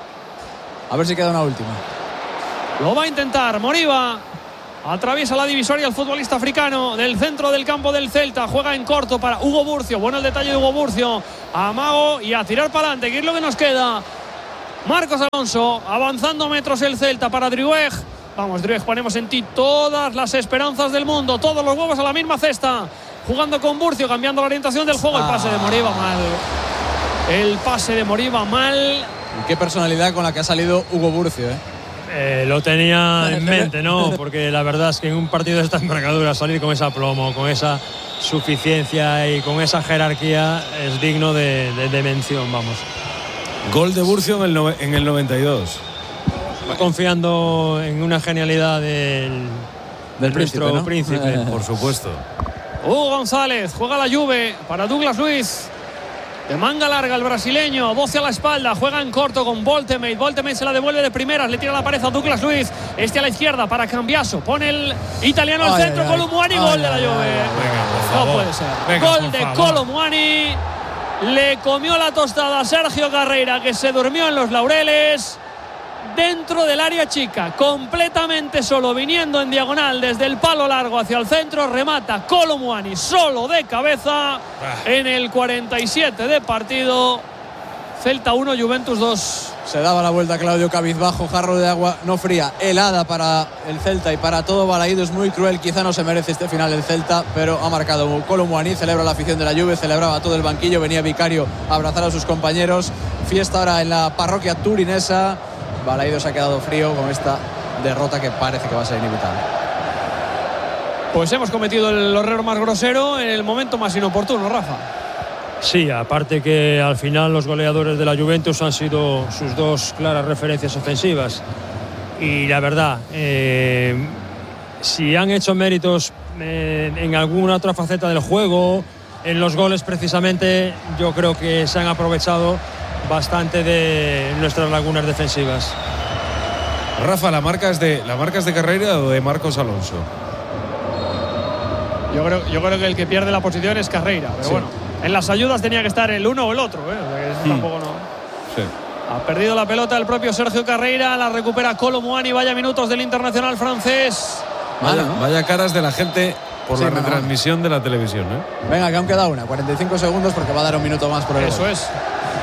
A ver si queda una última. Lo va a intentar Moriba. Atraviesa la divisoria el futbolista africano del centro del campo del Celta. Juega en corto para Hugo Burcio. Bueno el detalle de Hugo Burcio. Amago y a tirar para adelante, que es lo que nos queda. Marcos Alonso avanzando metros el Celta para Driouech. Vamos, Driouech, ponemos en ti todas las esperanzas del mundo, todos los huevos a la misma cesta. Jugando con Burcio, cambiando la orientación del juego. El pase de Moriba mal. El pase de Moriba mal. Y qué personalidad con la que ha salido Hugo Burcio, ¿eh? Eh, lo tenía en mente, ¿no? Porque la verdad es que en un partido de esta envergadura salir con esa plomo, con esa suficiencia y con esa jerarquía es digno de, de, de mención, vamos. Gol de Burcio en el, no, en el noventa y dos. Confiando en una genialidad del, del príncipe, nuestro ¿no? príncipe. Por supuesto. Hugo González juega la Juve para Douglas Luiz. De manga larga el brasileño, doce a la espalda, juega en corto con Voltemate. Voltemate se la devuelve de primeras, le tira la pared a Douglas Luiz. Este a la izquierda para Cambiaso. Pone el italiano al centro, Kolo Muani, gol de la Juve. Venga, no puede ser. Venga, gol de Kolo Muani. Le comió la tostada a Sergio Carreira, que se durmió en los laureles. Dentro del área chica, completamente solo, viniendo en diagonal desde el palo largo hacia el centro, remata Kolo Muani solo de cabeza en el cuarenta y siete de partido. Celta uno, Juventus dos. Se daba la vuelta Claudio cabizbajo, jarro de agua no fría, helada para el Celta y para todo Balaídos. Es muy cruel, quizá no se merece este final el Celta, pero ha marcado Kolo Muani. Celebra la afición de la Juve, celebraba todo el banquillo, venía Vicario a abrazar a sus compañeros. Fiesta ahora en la parroquia turinesa. Balaídos se ha quedado frío con esta derrota que parece que va a ser inevitable. Pues hemos cometido el error más grosero en el momento más inoportuno, Rafa. Sí, aparte que al final los goleadores de la Juventus han sido sus dos claras referencias ofensivas. Y la verdad, eh, si han hecho méritos eh, en alguna otra faceta del juego, en los goles precisamente, yo creo que se han aprovechado bastante de nuestras lagunas defensivas. Rafa, ¿la marca es de, la marca es de Carreira o de Marcos Alonso? Yo creo, yo creo que el que pierde la posición es Carreira, pero sí. Bueno, en las ayudas tenía que estar el uno o el otro, ¿eh? O sea, que eso mm. tampoco no. Sí. Ha perdido la pelota el propio Sergio Carreira, la recupera Kolo Muani. Vaya minutos del internacional francés. Vaya, ¿no? Vaya caras de la gente por sí, la retransmisión no. de la televisión, ¿eh? Venga, que aún queda una, cuarenta y cinco segundos porque va a dar un minuto más por el Eso gol. es.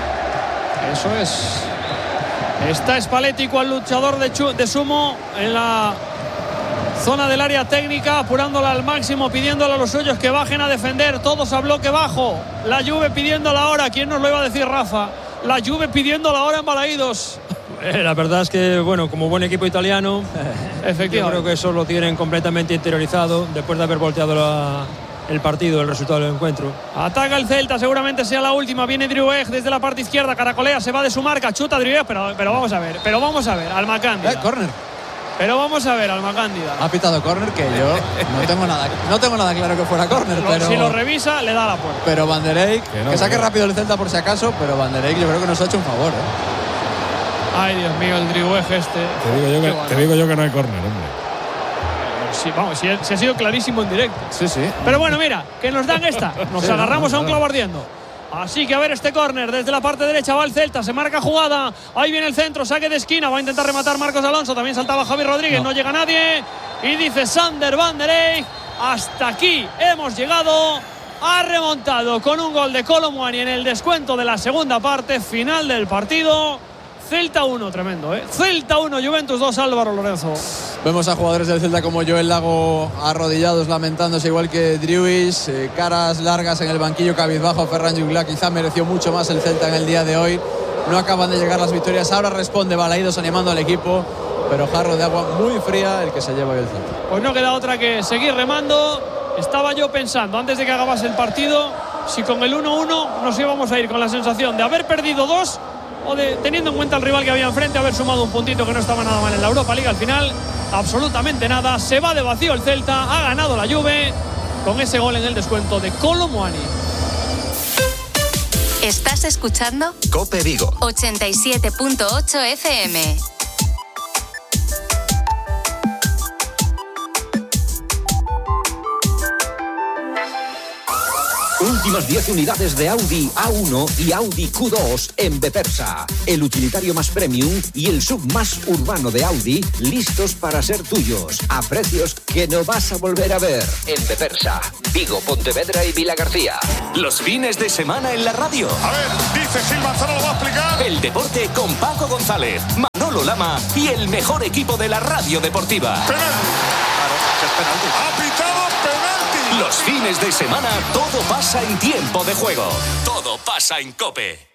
Eso es. Está Spalletti, cual luchador de, de sumo en la zona del área técnica, apurándola al máximo, pidiéndole a los suyos que bajen a defender, todos a bloque bajo. La Juve pidiendo la hora. ¿Quién nos lo iba a decir, Rafa? La Juve pidiendo la hora en Balaídos. Eh, la verdad es que, bueno, como buen equipo italiano, efectivamente, yo creo que eso lo tienen completamente interiorizado después de haber volteado la el partido, el resultado del encuentro. Ataca el Celta, seguramente sea la última. Viene Driouech desde la parte izquierda, caracolea, se va de su marca, chuta Driouech, pero, pero vamos a ver, pero vamos a ver, Alma Cándida. Eh, córner. Pero vamos a ver, Alma Cándida. Ha pitado córner, que yo no tengo nada, no tengo nada claro que fuera córner, pero si lo revisa le da la puerta. Pero Van der Eyck, que, no, que saque no. rápido el Celta por si acaso, pero Van der Eyck yo creo que nos ha hecho un favor, ¿eh? Ay, Dios mío, el Driouech este. Te digo yo que, te digo yo que no hay córner, hombre. Sí, vamos, sí, se ha sido clarísimo en directo. Sí, sí. Pero bueno, mira, que nos dan esta. Nos sí, agarramos no, no, a un clavo ardiendo. Así que a ver este córner desde la parte derecha va el Celta, se marca jugada. Ahí viene el centro, saque de esquina, va a intentar rematar Marcos Alonso. También saltaba Javi Rodríguez, no, no llega nadie. Y dice Sander Van der Eyck, hasta aquí hemos llegado. Ha remontado con un gol de Kolo Muani en el descuento de la segunda parte, final del partido. Celta uno, tremendo, ¿eh? Celta uno, Juventus dos, Álvaro Lorenzo. Vemos a jugadores del Celta como Joel Lago arrodillados, lamentándose, igual que Driouech, eh, caras largas en el banquillo, cabizbajo. Ferran Jungla quizá mereció mucho más el Celta en el día de hoy. No acaban de llegar las victorias. Ahora responde Balaídos animando al equipo, pero jarro de agua muy fría el que se lleva hoy el Celta. Pues no queda otra que seguir remando. Estaba yo pensando, antes de que acabase el partido, si con el uno uno nos íbamos a ir con la sensación de haber perdido dos o de teniendo en cuenta el rival que había enfrente, haber sumado un puntito que no estaba nada mal en la Europa League. Al final, absolutamente nada. Se va de vacío el Celta, ha ganado la Juve con ese gol en el descuento de Kolo Muani. ¿Estás escuchando? COPE Vigo ochenta y siete punto ocho F M. Últimas diez unidades de Audi A uno y Audi Q dos en Bepersa. El utilitario más premium y el sub más urbano de Audi, listos para ser tuyos, a precios que no vas a volver a ver. En Bepersa, Vigo, Pontevedra y Vilagarcía. Los fines de semana en la radio. A ver, dice Gil Manzano, lo va a explicar. El deporte con Paco González, Manolo Lama y el mejor equipo de la radio deportiva. Penalti. Claro, es penalti. Ha pitado penalti. Los fines de semana todo pasa en tiempo de juego. Todo pasa en COPE.